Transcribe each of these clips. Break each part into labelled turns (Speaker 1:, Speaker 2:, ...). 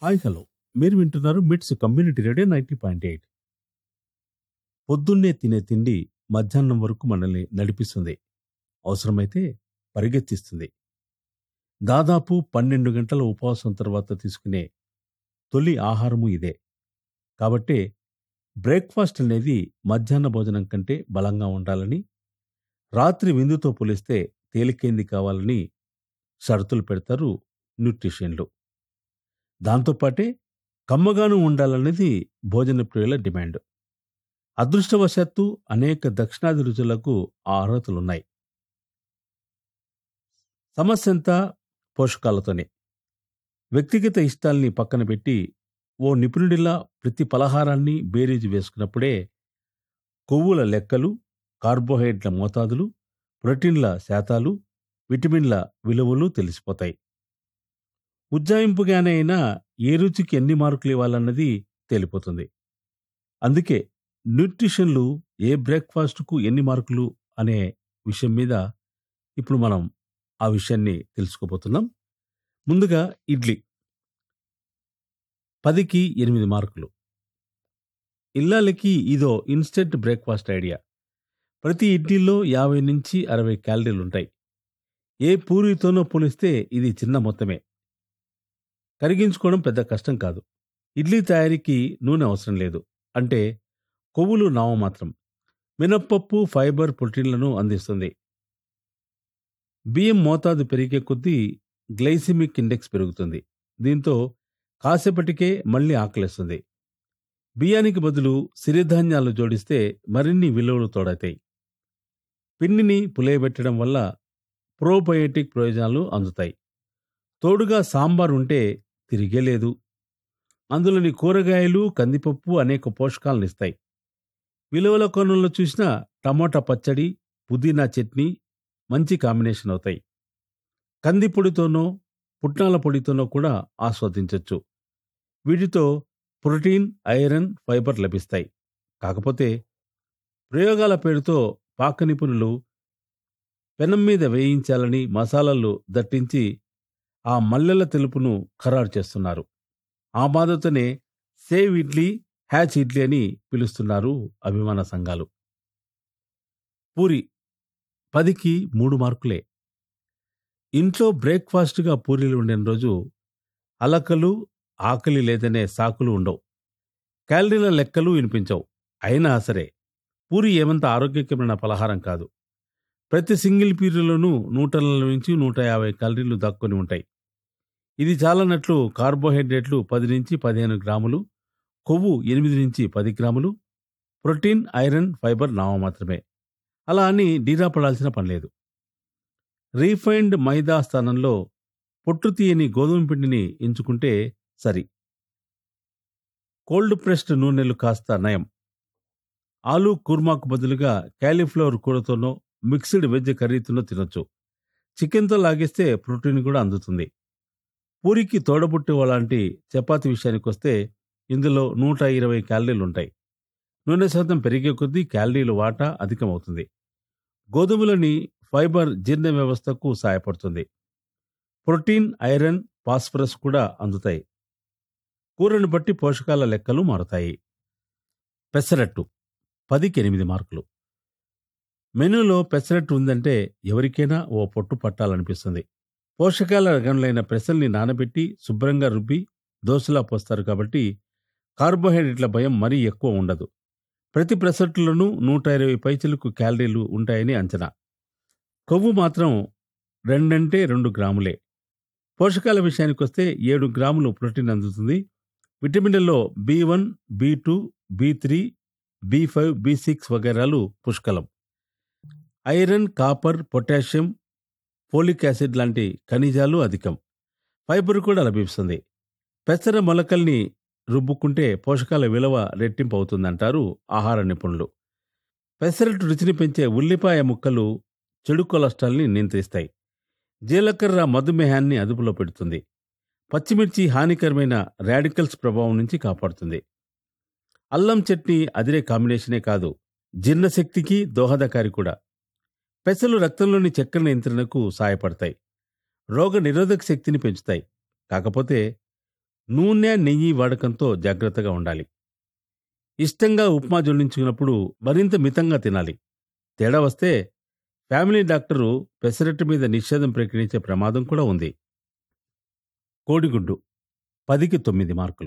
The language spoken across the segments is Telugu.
Speaker 1: హాయ్ హలో మీరు వింటున్నారు మిట్స్ కమ్యూనిటీ రేడియో 90.8. పొద్దున్నే తినే తిండి మధ్యాహ్నం వరకు మనల్ని నడిపిస్తుంది, అవసరమైతే పరిగెత్తిస్తుంది. దాదాపు 12 గంటల ఉపవాసం తర్వాత తీసుకునే తొలి ఆహారము ఇదే. కాబట్టే బ్రేక్ఫాస్ట్ అనేది మధ్యాహ్న భోజనం కంటే బలంగా ఉండాలని, రాత్రి విందుతో పోలిస్తే తేలికైంది కావాలని షరతులు పెడతారు న్యూట్రిషన్లు. దాంతోపాటే కమ్మగాను ఉండాలనేది భోజన ప్రియుల డిమాండ్. అదృష్టవశాత్తు అనేక దక్షిణాది రుచులకు ఆ అర్హతలున్నాయి. సమస్యంతా పోషకాలతోనే. వ్యక్తిగత ఇష్టాల్ని పక్కన పెట్టి ఓ నిపుణుడిలా ప్రతి పలహారాన్ని బేరీజు వేసుకున్నప్పుడే కొవ్వుల లెక్కలు, కార్బోహైడ్రేట్ల మోతాదులు, ప్రోటీన్ల శాతాలు, విటమిన్ల విలువలు తెలిసిపోతాయి. ఉజ్జాయింపుగానే అయినా ఏ రుచికి ఎన్ని మార్కులు ఇవ్వాలన్నది తేలిపోతుంది. అందుకే న్యూట్రిషన్లు ఏ బ్రేక్ఫాస్ట్కు ఎన్ని మార్కులు అనే విషయం మీద ఇప్పుడు మనం ఆ విషయాన్ని తెలుసుకోబోతున్నాం. ముందుగా ఇడ్లీ 10కి 8 మార్కులు. ఇల్లాలకి ఇదో ఇన్స్టెంట్ బ్రేక్ఫాస్ట్ ఐడియా. ప్రతి ఇడ్లీలో 50 నుంచి 60 క్యాలరీలు ఉంటాయి. ఏ పూరితోనో పోలిస్తే ఇది చిన్న మొత్తమే. కరిగించుకోవడం పెద్ద కష్టం కాదు. ఇడ్లీ తయారీకి నూనె అవసరం లేదు. అంటే కొవ్వులు నామమాత్రం. మినప్పప్పు ఫైబర్, ప్రోటీన్లను అందిస్తుంది. బియ్యం మోతాదు పెరిగే కొద్దీ గ్లైసిమిక్ ఇండెక్స్ పెరుగుతుంది. దీంతో కాసేపటికే మళ్ళీ ఆకలేస్తుంది. బియ్యానికి బదులు సిరిధాన్యాలు జోడిస్తే మరిన్ని విలువలు తోడవుతాయి. పిండిని పులియబెట్టడం వల్ల ప్రోబయోటిక్ ప్రయోజనాలు అందుతాయి. తోడుగా సాంబార్ ఉంటే తిరిగే లేదు. అందులోని కూరగాయలు, కందిపప్పు అనేక పోషకాలను ఇస్తాయి. విలువల కోణంలో చూసినా టమోటా పచ్చడి, పుదీనా చట్నీ మంచి కాంబినేషన్ అవుతాయి. కంది పొడితోనో పుట్నాల పొడితోనో కూడా ఆస్వాదించవచ్చు. వీటితో ప్రోటీన్, ఐరన్, ఫైబర్ లభిస్తాయి. కాకపోతే ప్రయోగాల పేరుతో పాక నిపుణులు పెనం మీద వేయించాలని మసాలాలు దట్టించి ఆ మల్లెల తెలుపును ఖరారు చేస్తున్నారు. ఆ బాధతోనే సేవ్ ఇడ్లీ, హ్యాచ్ ఇడ్లీ అని పిలుస్తున్నారు అభిమాన సంఘాలు. పూరి 10కి 3 మార్కులే. ఇంట్లో బ్రేక్ఫాస్ట్గా పూరీలు ఉండిన రోజు అలకలు, ఆకలి లేదనే సాకులు ఉండవు. క్యాలరీల లెక్కలు వినిపించవు. అయినా సరే పూరి ఏమంత ఆరోగ్యకరమైన పలహారం కాదు. ప్రతి సింగిల్ పూరీలోనూ 140 నుంచి 150 క్యాలరీలు దాక్కుని ఉంటాయి. ఇది చాలన్నట్లు కార్బోహైడ్రేట్లు 10 నుంచి 15 గ్రాములు, కొవ్వు 8 నుంచి 10 గ్రాములు, ప్రోటీన్, ఐరన్, ఫైబర్ నామమాత్రమే. అలా అని డీరా పడాల్సిన పనిలేదు. రీఫైన్డ్ మైదా స్థానంలో పొట్టు తీయని గోధుమ పిండిని ఎంచుకుంటే సరి. కోల్డ్ ప్రెస్డ్ నూనెలు కాస్త నయం. ఆలూ కుర్మాకు బదులుగా క్యాలీఫ్లవర్ కూరతోనో మిక్స్డ్ వెజ్ కర్రీతోనో తినొచ్చు. చికెన్తో లాగేస్తే ప్రోటీన్ కూడా అందుతుంది. పూరికి తోడబుట్టే లాంటి చపాతి విషయానికి వస్తే ఇందులో 120 క్యాలరీలుంటాయి. నూనె శాతం పెరిగే కొద్దీ క్యాలరీల వాటా అధికమవుతుంది. గోధుమలోని ఫైబర్ జీర్ణ వ్యవస్థకు సహాయపడుతుంది. ప్రోటీన్, ఐరన్, ఫాస్ఫరస్ కూడా అందుతాయి. కూరను బట్టి పోషకాల లెక్కలు మారుతాయి. పెసరట్టు 10కి 8 మార్కులు. మెనూలో పెసరట్టు ఉందంటే ఎవరికైనా ఓ పొట్టు పట్టాలనిపిస్తుంది. పోషకాల గనులైన పెసల్ని నానబెట్టి శుభ్రంగా రుబ్బి దోశలా పోస్తారు కాబట్టి కార్బోహైడ్రేట్ల భయం మరీ ఎక్కువ ఉండదు. ప్రతి పెసరట్టులోనూ 120 పైచిలకు క్యాలరీలు ఉంటాయని అంచనా. కొవ్వు మాత్రం 2 గ్రాములే. పోషకాల విషయానికొస్తే 7 గ్రాములు ప్రోటీన్ అందుతుంది. విటమిన్లలో B1, B2, B3, B5, B6 వగైరాలు పుష్కలం. Iron, copper, potassium, folic acid లాంటి ఖనిజాలు అధికం. ఫైబర్ కూడా లభిస్తుంది. పెసర మొలకల్ని రుబ్బుకుంటే పోషకాల విలువ రెట్టింపు అవుతుందంటారు ఆహార నిపుణులు. పెసరట్టు రుచిని పెంచే ఉల్లిపాయ ముక్కలు చెడు కొలెస్ట్రాల్ని నియంత్రిస్తాయి. జీలకర్ర మధుమేహాన్ని అదుపులో పెడుతుంది. పచ్చిమిర్చి హానికరమైన రాడికల్స్ ప్రభావం నుంచి కాపాడుతుంది. అల్లం చట్నీ అదిరే కాంబినేషనే కాదు, జీర్ణశక్తికి దోహదకారి కూడా. పెసలు రక్తంలోని చక్కెర నియంత్రణకు సహాయపడతాయి. రోగ నిరోధక శక్తిని పెంచుతాయి. కాకపోతే నూనె, నెయ్యి వాడకంతో జాగ్రత్తగా ఉండాలి. ఇష్టంగా ఉప్మా జోడించుకున్నప్పుడు మరింత మితంగా తినాలి. తేడా వస్తే ఫ్యామిలీ డాక్టరు పెసరట్టు మీద నిషేధం ప్రకటించే ప్రమాదం కూడా ఉంది. కోడిగుడ్డు 10కి 9 మార్కులు.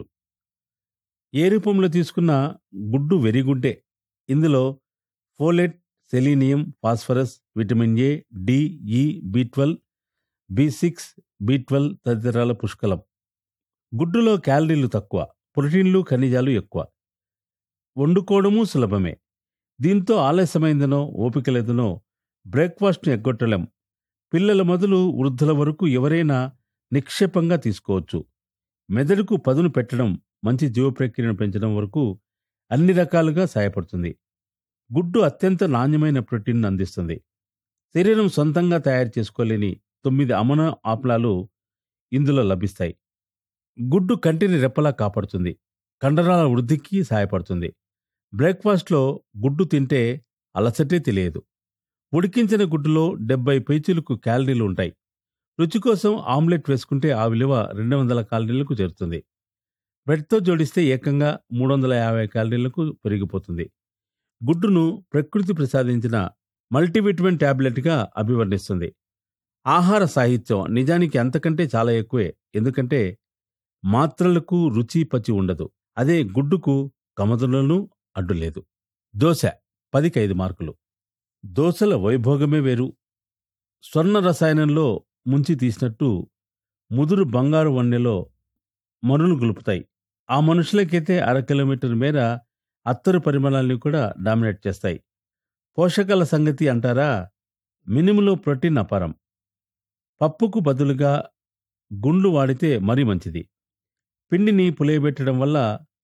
Speaker 1: ఏ రూపంలో తీసుకున్న గుడ్డు వెరిగుడ్డే. ఇందులో folate, selenium, phosphorus, vitamin A, D, E, B12, B6, B12 తదితరాల పుష్కలం. గుడ్డులో క్యాలరీలు తక్కువ, ప్రోటీన్లు, ఖనిజాలు ఎక్కువ. వండుకోవడము సులభమే. దీంతో ఆలస్యమైందనో, ఓపిక లేదనో బ్రేక్ఫాస్ట్ను ఎగ్గొట్టలేం. పిల్లల మొదలు వృద్ధుల వరకు ఎవరైనా నిక్షేపంగా తీసుకోవచ్చు. మెదడుకు పదును పెట్టడం, మంచి జీవ ప్రక్రియను పెంచడం వరకు అన్ని రకాలుగా సహాయపడుతుంది. గుడ్డు అత్యంత నాణ్యమైన ప్రోటీన్ను అందిస్తుంది. శరీరం సొంతంగా తయారు చేసుకోలేని 9 అమైనో ఆమ్లాలు ఇందులో లభిస్తాయి. గుడ్డు కంటిని రెప్పలా కాపాడుతుంది. కండరాల వృద్ధికి సహాయపడుతుంది. బ్రేక్ఫాస్ట్లో గుడ్డు తింటే అలసటే తెలియదు. ఉడికించిన గుడ్డులో 70 పైచిలుకు క్యాలరీలు ఉంటాయి. రుచి కోసం ఆమ్లెట్ వేసుకుంటే ఆ విలువ 200 క్యాలరీలకు చేరుతుంది. బ్రెడ్తో జోడిస్తే ఏకంగా 350 క్యాలరీలకు పెరిగిపోతుంది. గుడ్డును ప్రకృతి ప్రసాదించిన మల్టీవిటమిన్ టాబ్లెట్గా అభివర్ణిస్తుంది. ఆహార సాహిత్యం నిజానికి అంతకంటే చాలా ఎక్కువే. ఎందుకంటే మాత్రలకు రుచి పచి ఉండదు. అదే గుడ్డుకు కమతులను అడ్డులేదు. దోశ 10కి 5 మార్కులు. దోశల వైభోగమే వేరు. స్వర్ణ రసాయనంలో ముంచి తీసినట్టు ముదురు బంగారు వన్నెలో మరులు గొలుపుతాయి. ఆ మనుషులకైతే 1/2 కిలోమీటర్ మేర అత్తరు పరిమళాల్ని కూడా డామినేట్ చేస్తాయి. పోషకాల సంగతి అంటారా? మినుములో ప్రోటీన్ అపారం. పప్పుకు బదులుగా గుండ్లు వాడితే మరీ మంచిది. పిండిని పులియబెట్టడం వల్ల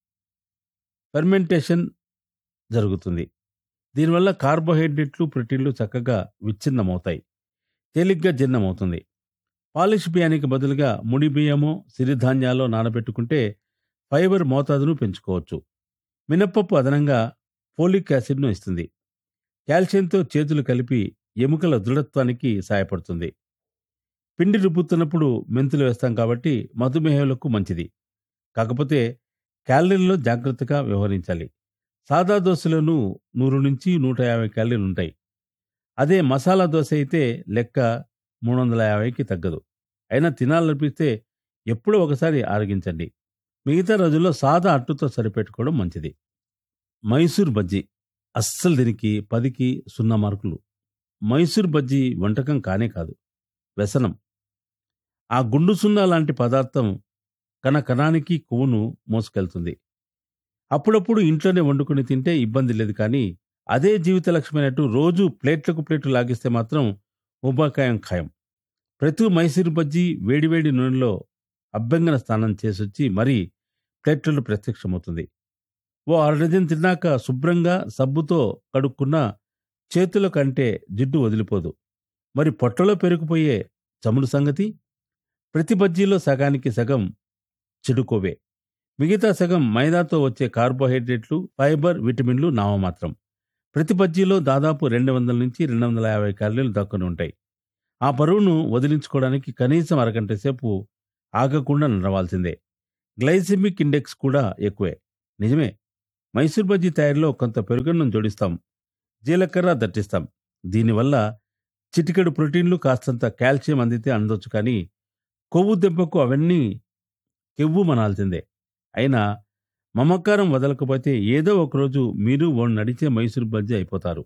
Speaker 1: ఫెర్మెంటేషన్ జరుగుతుంది. దీనివల్ల కార్బోహైడ్రేట్లు, ప్రోటీన్లు చక్కగా విచ్ఛిన్నమవుతాయి. తేలిగ్గా జీర్ణమవుతుంది. పాలిష్ బియ్యానికి బదులుగా ముడి బియ్యమో, సిరిధాన్యాలో నానబెట్టుకుంటే ఫైబర్ మోతాదును పెంచుకోవచ్చు. మినప్పప్పు అదనంగా ఫోలిక్ యాసిడ్ను ఇస్తుంది. కాల్షియంతో చేతులు కలిపి ఎముకల దృఢత్వానికి సహాయపడుతుంది. పిండి రుబ్బుతున్నప్పుడు మెంతులు వేస్తాం కాబట్టి మధుమేహాలకు మంచిది. కాకపోతే క్యాలరీల్లో జాగ్రత్తగా వ్యవహరించాలి. సాదా దోశలోనూ 100 నుంచి 150 క్యాలరీలు ఉంటాయి. అదే మసాలా దోశ అయితే లెక్క 350కి తగ్గదు. అయినా తినాలనిపిస్తే ఎప్పుడో ఒకసారి ఆరగించండి. మిగతా రోజుల్లో సాదా అట్టుతో సరిపెట్టుకోవడం మంచిది. మైసూర్ బజ్జీ అస్సలు దీనికి 10కి 0 మార్కులు. మైసూర్ బజ్జీ వంటకం కానే కాదు, వ్యసనం. ఆ గుండు సున్నా లాంటి పదార్థం కణకణానికి కొవ్వును మోసుకెళ్తుంది. అప్పుడప్పుడు ఇంట్లోనే వండుకుని తింటే ఇబ్బంది లేదు. కానీ అదే జీవిత లక్ష్యమైనట్టు రోజు ప్లేట్లకు ప్లేట్లు లాగిస్తే మాత్రం ఉబాకాయం ఖాయం. ప్రతి మైసూరు బజ్జీ వేడివేడి నూనెలో అభ్యంగన స్నానం చేసొచ్చి మరీ ప్లేట్లలో ప్రత్యక్షమవుతుంది. ఓ అరడజన్ తిన్నాక శుభ్రంగా సబ్బుతో కడుక్కున్న చేతుల కంటే జిడ్డు వదిలిపోదు. మరి పొట్టలో పెరిగిపోయే చమురు సంగతి? ప్రతి బజ్జీలో సగానికి సగం చెడుకోవే. మిగతా సగం మైదాతో వచ్చే కార్బోహైడ్రేట్లు, ఫైబర్, విటమిన్లు నామమాత్రం. ప్రతి బజ్జీలో దాదాపు 200 నుంచి 250 క్యాలరీలు దక్కుని ఉంటాయి. ఆ బరువును వదిలించుకోవడానికి కనీసం అరగంట సేపు ఆగకుండా నడవాల్సిందే. గ్లైసెమిక్ ఇండెక్స్ కూడా ఎక్కువే. నిజమే, మైసూర్ బజ్జీ తయారీలో కొంత పెరుగున్నం జోడిస్తాం, జీలకర్ర దట్టిస్తాం. దీనివల్ల చిటికెడు ప్రోటీన్లు, కాస్తంత కాల్షియం అందితే అందొచ్చు. కానీ కొవ్వు దెబ్బకు అవన్నీ కెవ్వు మనాల్సిందే. అయినా మమకారం వదలకపోతే ఏదో ఒకరోజు మీరు ఓ నడిచే మైసూర్ బజ్జీ అయిపోతారు.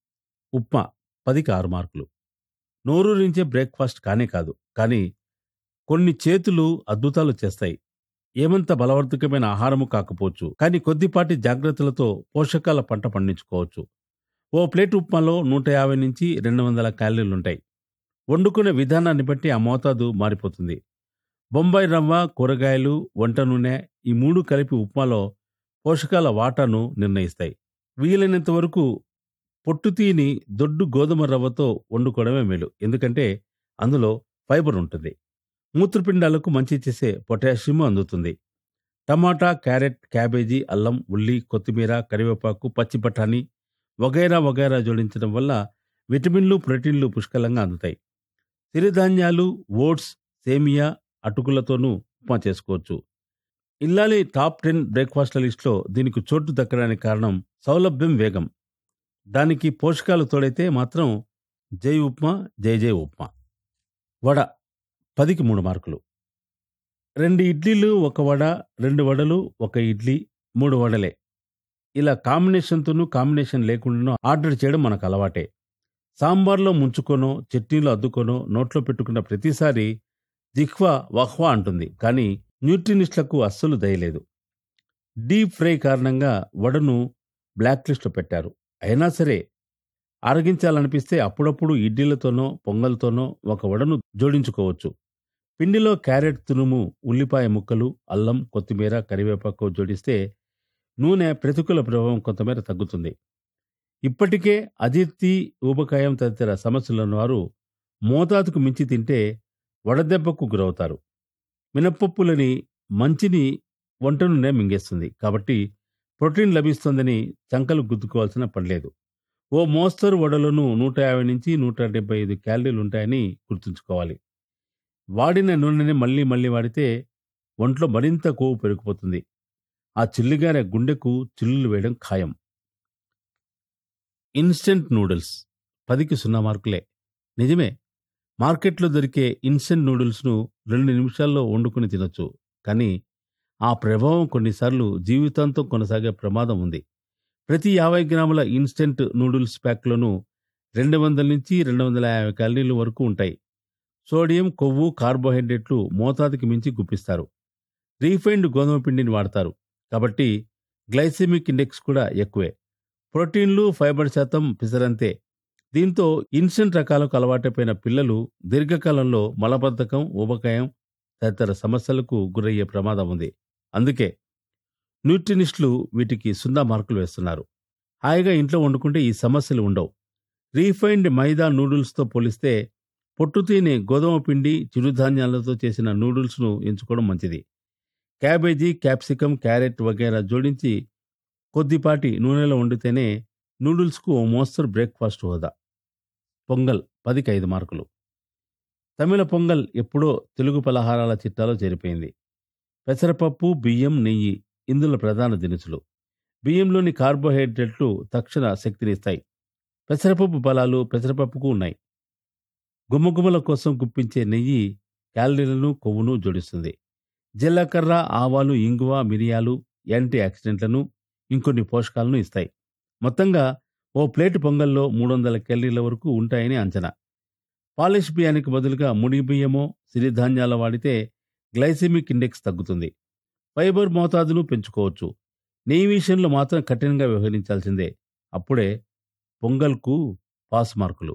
Speaker 1: ఉప్మా 10కి 6 మార్కులు. నోరూరించే బ్రేక్ఫాస్ట్ కానే కాదు. కానీ కొన్ని చేతులు అద్భుతాలు చేస్తాయి. ఏమంత బలవర్ధకమైన ఆహారము కాకపోవచ్చు, కానీ కొద్దిపాటి జాగ్రత్తలతో పోషకాల పంట పండించుకోవచ్చు. ఓ ప్లేట్ ఉప్మాలో 150 నుంచి 200 క్యాలరీలుంటాయి. వండుకునే విధానాన్ని బట్టి ఆ మోతాదు మారిపోతుంది. బొంబాయి రవ్వ, కూరగాయలు, వంట నూనె ఈ 3 కలిపి ఉప్మాలో పోషకాల వాటాను నిర్ణయిస్తాయి. వీలైనంత వరకు పొట్టు తీయని దొడ్డు గోధుమ రవ్వతో వండుకోవడమే మేలు. ఎందుకంటే అందులో ఫైబర్ ఉంటుంది. మూత్రపిండాలకు మంచి చేసే పొటాషియం అందుతుంది. టమాటా, క్యారెట్, క్యాబేజీ, అల్లం, ఉల్లి, కొత్తిమీర, కరివేపాకు, పచ్చి బఠానీ వగైరా వగైరా జోడించడం వల్ల విటమిన్లు, ప్రోటీన్లు పుష్కలంగా అందుతాయి. సిరిధాన్యాలు, ఓట్స్, సేమియా, అటుకులతోనూ ఉప్మా చేసుకోవచ్చు. ఇల్లాలి టాప్ 10 బ్రేక్ఫాస్ట్ల లిస్టులో దీనికి చోటు దక్కడానికి కారణం సౌలభ్యం, వేగం. దానికి పోషకాలు తోడైతే మాత్రం జై ఉప్మా, జై జై ఉప్మా. వడ 10కి 3 మార్కులు. 2 ఇడ్లీలు, 1 వడ, 2 వడలు, 1 ఇడ్లీ, 3 వడలే. ఇలా కాంబినేషన్ లేకుండానో ఆర్డర్ చేయడం మనకు అలవాటే. సాంబార్లో ముంచుకొనో, చట్నీలో అద్దుకొనో నోట్లో పెట్టుకున్న ప్రతిసారి జిహ్వా వహ్వా అంటుంది. కానీ న్యూట్రినిస్టులకు అస్సలు దయలేదు. డీప్ ఫ్రై కారణంగా వడను బ్లాక్ లిస్ట్లో పెట్టారు. అయినా సరే ఆరగించాలనిపిస్తే అప్పుడప్పుడు ఇడ్లీలతోనో, పొంగల్తోనో 1 వడను జోడించుకోవచ్చు. పిండిలో క్యారెట్ తురుము, ఉల్లిపాయ ముక్కలు, అల్లం, కొత్తిమీర, కరివేపాకు జోడిస్తే నూనె ప్రతికూల ప్రభావం కొంతమేర తగ్గుతుంది. ఇప్పటికే అజీర్తి, ఊబకాయం తదితర సమస్యలున్న వారు మోతాదుకు మించి తింటే వడదెబ్బకు గురవుతారు. మినపప్పులని, మంచిని వంట నూనె మింగేస్తుంది. కాబట్టి ప్రోటీన్ లభిస్తుందని చంకలు గుద్దుకోవాల్సిన పనిలేదు. ఓ మోస్తరు వడలోనూ 150 నుంచి 175 క్యాలరీలుంటాయని గుర్తుంచుకోవాలి. వాడిన నూనెని మళ్ళీ మళ్ళీ వాడితే ఒంట్లో మరింత కొవ్వు పెరిగిపోతుంది. ఆ చిల్లిగానే గుండెకు చిల్లులు వేయడం ఖాయం. ఇన్స్టెంట్ నూడిల్స్ 10కి 0 మార్కులే. నిజమే, మార్కెట్లో దొరికే ఇన్స్టెంట్ నూడిల్స్ను 2 నిమిషాల్లో వండుకుని తినొచ్చు. కానీ ఆ ప్రభావం కొన్నిసార్లు జీవితాంతం కొనసాగే ప్రమాదం ఉంది. ప్రతి 50 గ్రాముల ఇన్స్టెంట్ నూడిల్స్ ప్యాక్లోనూ 200 నుంచి 250 క్యాలరీలు వరకు ఉంటాయి. సోడియం, కొవ్వు, కార్బోహైడ్రేట్లు మోతాదుకి మించి గుప్పిస్తారు. రీఫైన్డ్ గోధుమ పిండిని వాడతారు. కాబట్టి గ్లైసెమిక్ ఇండెక్స్ కూడా ఎక్కువే. ప్రోటీన్లు, ఫైబర్ శాతం పిసరంతే. దీంతో ఇన్స్టెంట్ రకాలకు అలవాటైపోయిన పిల్లలు దీర్ఘకాలంలో మలబద్ధకం, ఊబకాయం తదితర సమస్యలకు గురయ్యే ప్రమాదం ఉంది. అందుకే న్యూట్రినిస్టులు వీటికి 0 మార్కులు వేస్తున్నారు. హాయిగా ఇంట్లో వండుకుంటే ఈ సమస్యలు ఉండవు. రీఫైన్డ్ మైదా నూడిల్స్తో పోలిస్తే పొట్టు తినే గోధుమ పిండి, చిరుధాన్యాలతో చేసిన నూడిల్స్ను ఎంచుకోవడం మంచిది. క్యాబేజీ, క్యాప్సికం, క్యారెట్ వగైరా జోడించి కొద్దిపాటి నూనెలో వండితేనే నూడిల్స్కు ఓ మోస్తరు బ్రేక్ఫాస్ట్ హోదా. పొంగల్ 10కి 5 మార్కులు. తమిళ పొంగల్ ఎప్పుడో తెలుగు పలహారాల చిట్టాలో చేరిపోయింది. పెసరపప్పు, బియ్యం, నెయ్యి ఇందులో ప్రధాన దినుసులు. బియ్యంలోని కార్బోహైడ్రేట్లు తక్షణ శక్తినిస్తాయి. పెసరపప్పు బలాలు పెసరపప్పుకు ఉన్నాయి. గుమ్మగుమ్మల కోసం గుప్పించే నెయ్యి క్యాలరీలను, కొవ్వును జోడిస్తుంది. జీలకర్ర, ఆవాలు, ఇంగువ, మిరియాలు యాంటీ ఆక్సిడెంట్లను, ఇంకొన్ని పోషకాలను ఇస్తాయి. మొత్తంగా ఓ ప్లేటు పొంగల్లో 300 క్యాలరీల వరకు ఉంటాయని అంచనా. పాలిష్ బియ్యానికి బదులుగా ముడి బియ్యమో, సిరిధాన్యాల వాడితే గ్లైసెమిక్ ఇండెక్స్ తగ్గుతుంది. ఫైబర్ మోతాదును పెంచుకోవచ్చు. నెయ్యి విషయంలో మాత్రం కఠినంగా వ్యవహరించాల్సిందే. అప్పుడే పొంగల్కు పాస్ మార్కులు.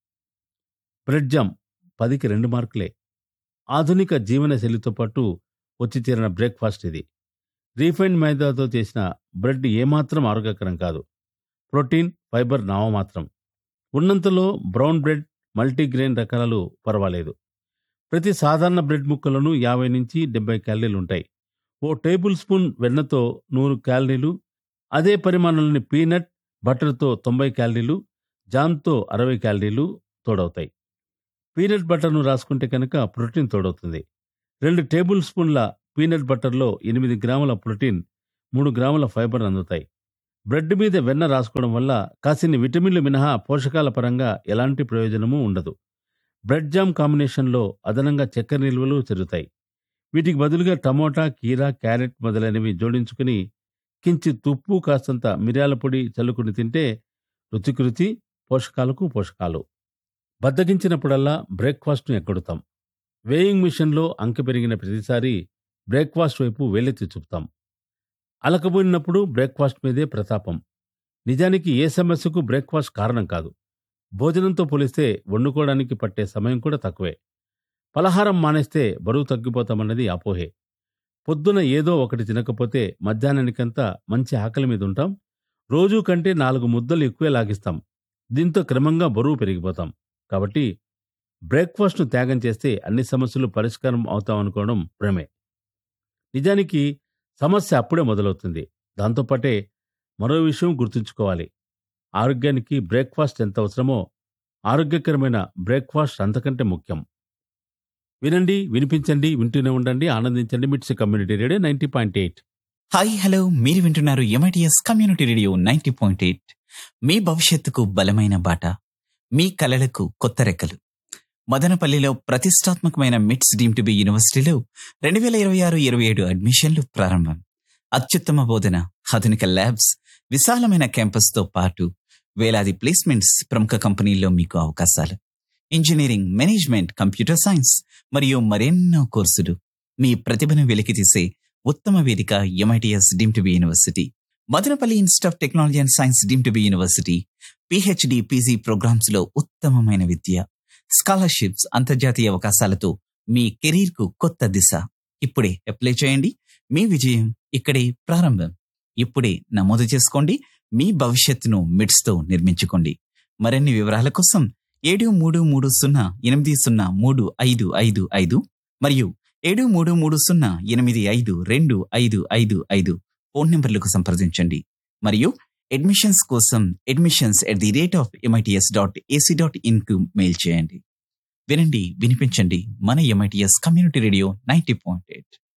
Speaker 1: బ్రెడ్ జామ్ 10కి 2 మార్కులే. ఆధునిక జీవన శైలితో పాటు వచ్చి చేరిన బ్రేక్ఫాస్ట్ ఇది. రీఫైండ్ మైదాతో చేసిన బ్రెడ్ ఏమాత్రం ఆరోగ్యకరం కాదు. Protein, fibre నామమాత్రం. ఉన్నంతలో బ్రౌన్ బ్రెడ్, మల్టీగ్రెయిన్ రకాలు పర్వాలేదు. ప్రతి సాధారణ బ్రెడ్ ముక్కలోనూ 50 నుంచి 70 క్యాలరీలు ఉంటాయి. ఓ టేబుల్ స్పూన్ వెన్నతో 100 క్యాలరీలు, అదే పరిమాణంలోని పీనట్ బటర్తో 90 క్యాలరీలు, జామ్తో 60 క్యాలరీలు తోడవుతాయి. పీనట్ బటర్ను రాసుకుంటే కనుక ప్రోటీన్ తోడవుతుంది. 2 టేబుల్ స్పూన్ల పీనట్ బటర్లో 8 గ్రాముల ప్రోటీన్, 3 గ్రాముల ఫైబర్ అందుతాయి. బ్రెడ్ మీద వెన్న రాసుకోవడం వల్ల కాసిన్ని విటమిన్లు మినహా పోషకాల పరంగా ఎలాంటి ప్రయోజనమూ ఉండదు. బ్రెడ్ జామ్ కాంబినేషన్లో అదనంగా చక్కెర నిల్వలు జరుగుతాయి. వీటికి బదులుగా టమోటా, కీరా, క్యారెట్ మొదలైనవి జోడించుకుని కించిత్ ఉప్పు, కాస్తంత మిరియాల పొడి చల్లుకుని తింటే రుచికి రుచి, పోషకాలకు పోషకాలు. బద్దకించినప్పుడల్లా బ్రేక్ఫాస్ట్ను ఎక్కడుతాం. వేయింగ్ మిషన్లో అంకె పెరిగిన ప్రతిసారి బ్రేక్ఫాస్ట్ వైపు వేలెత్తి చూపుతాం. అలకబోయినప్పుడు బ్రేక్ఫాస్ట్ మీదే ప్రతాపం. నిజానికి ఏ సమస్యకు బ్రేక్ఫాస్ట్ కారణం కాదు. భోజనంతో పోలిస్తే వండుకోవడానికి పట్టే సమయం కూడా తక్కువే. పలహారం మానేస్తే బరువు తగ్గిపోతామన్నది అపోహే. పొద్దున ఏదో ఒకటి తినకపోతే మధ్యాహ్నానికంతా మంచి ఆకలి మీద ఉంటాం. రోజూ కంటే 4 ముద్దలు ఎక్కువే లాగిస్తాం. దీంతో క్రమంగా బరువు పెరిగిపోతాం. కాబట్టి బ్రేక్ఫాస్ట్ను త్యాగం చేస్తే అన్ని సమస్యలు పరిష్కారం అవుతామనుకోవడం భ్రమే. నిజానికి సమస్య అప్పుడే మొదలవుతుంది. దాంతోపాటే మరో విషయం గుర్తుంచుకోవాలి. ఆరోగ్యానికి బ్రేక్ఫాస్ట్ ఎంత అవసరమో ఆరోగ్యకరమైన బ్రేక్ఫాస్ట్ అంతకంటే ముఖ్యం. వినండి, వినిపించండి, వింటూనే ఉండండి, ఆనందించండి. మిట్స్ కమ్యూనిటీ రేడియో 90.8.
Speaker 2: హాయ్ హలో, మీరు వింటున్నారు ఎంఐటిఎస్ కమ్యూనిటీ రేడియో 90.8. మీ భవిష్యత్తుకు బలమైన బాట, మీ కలలకు కొత్త రెక్కలు. మదనపల్లిలో ప్రతిష్టాత్మకమైన మిట్స్ డీమ్ టు బి యూనివర్సిటీలో 2026-27 అడ్మిషన్లు ప్రారంభం. అత్యుత్తమ బోధన, ఆధునిక ల్యాబ్స్, విశాలమైన క్యాంపస్తో పాటు వేలాది ప్లేస్మెంట్స్, ప్రముఖ కంపెనీల్లో మీకు అవకాశాలు. ఇంజనీరింగ్, మేనేజ్మెంట్, కంప్యూటర్ సైన్స్ మరియు మరెన్నో కోర్సులు. మీ ప్రతిభను వెలికితీసే ఉత్తమ వేదిక MITS deem to be university. Madanapalle institute of technology and science deem to be university. PhD, PG programmes లో ఉత్తమమైన విద్య, స్కాలర్షిప్స్, అంతర్జాతీయ అవకాశాలతో మీ కెరీర్ కు కొత్త దిశ. ఇప్పుడే అప్లై చేయండి. మీ విజయం ఇక్కడే ప్రారంభం. ఇప్పుడే నమోదు చేసుకోండి. మీ భవిష్యత్తును మిడ్స్ తో నిర్మించుకోండి. మరిన్ని వివరాల కోసం 7330803555 మరియు 7330852555 ఫోన్ నంబర్లకు సంప్రదించండి. మరియు అడ్మిషన్స్ కోసం admissions@mits.ac.in కు మెయిల్ చేయండి. వినండి, వినిపించండి, మన ఎంఐటిఎస్ కమ్యూనిటీ రేడియో 90.8.